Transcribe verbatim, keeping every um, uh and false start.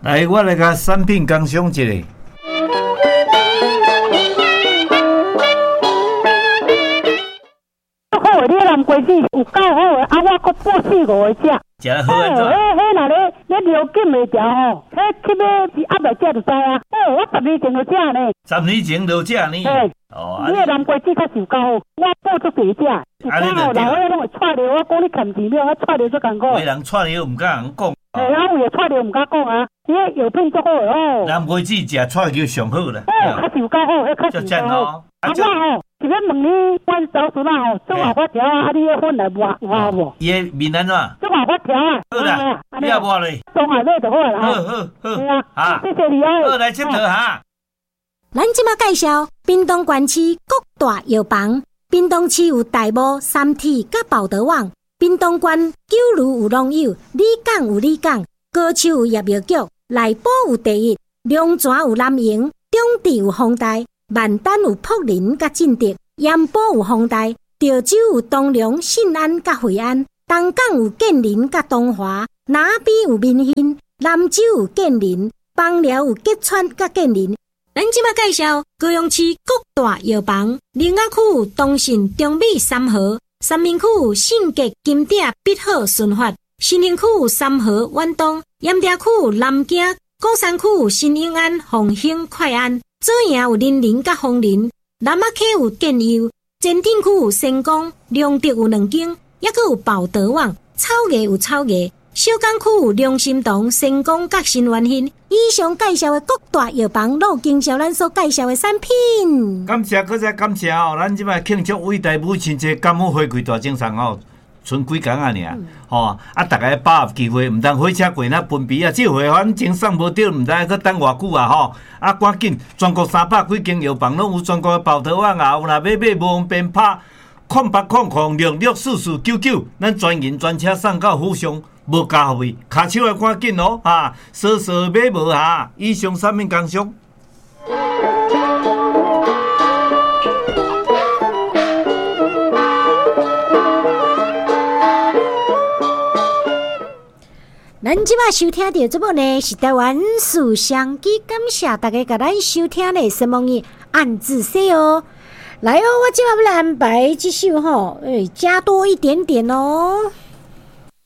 来，我来甲产品工商一下。 好，你南瓜子有够好诶，啊，我搁补四五个食。 食得好安怎？ 迄迄若咧咧流紧袂调吼，迄去要是压来食就知啊。哦，我十年前就食呢。 十年前就食呢。 嘿， 哦， 你诶南瓜子较受够好，我补足济食。有够人迄拢会踹着我讲你欠钱了，我踹着足艰苦。 有人踹着唔敢人讲。 嘿，啊有诶踹着唔敢讲啊，你药品足好诶哦。 南瓜子食踹着上好啦。 哦，较受够好，迄较受够好。啊，我吼是要问你，阮嫂孙啊吼，做外发条啊，啊你迄粉来抹有效无？ 伊诶面安怎？ 做外发条啊。 好啦，你也抹咧。 中下尾就好啦。 好好好。 对啊， 啊， 谢谢你哦。 好，来佚佗哈。 咱即马介绍屏东县市各大药房。屏东市有大埔、三体、甲宝德旺；屏东县九如有龙友，里港有里港，高手有叶药局，内埔有第一，龙泉有南营，中地有丰台，万丹有福林甲进德，盐埔有丰台，潮州有东龙、信安甲惠安，东港有建林甲东华，南边有民兴，南州有建林，枋寮有吉川甲建林。咱即马介绍高雄市各大药房：林雅区有东信、中美、三和；三明区有信捷、金鼎、必好、顺发；新营区有三和、远东；盐埕区有南京；鼓山区有新永安、凤兴、快安；左营有林林甲丰林；南仔溪有建佑；前镇区有成功；良德有两间，抑阁有宝德旺；草衙有草衙；小港区有良心堂、成功甲新元兴。以上介绍的各大药房，都有经销咱所介绍的产品。 感谢，搁再感谢哦！咱即摆庆祝伟大母亲节，感恩花开大精神哦，剩几工啊尔，吼、嗯、啊！大家把握机会，毋通火车过那分别啊！这回反正送无着，毋知去等偌久啊！吼啊！赶紧，全国三百几间药房拢有，全国宝德旺啊，有若要买无方便拍空八空空六六四四九九，咱专人专车送到府上。无加费，卡手来赶紧哦！哈，稍稍买无哈。以上产品工商。 咱即摆收听到节目呢，是台湾思相机，感谢大家甲咱收听的什么嘢按字说哦。来哦，我即摆要来安排这首吼，诶，加多一点点哦。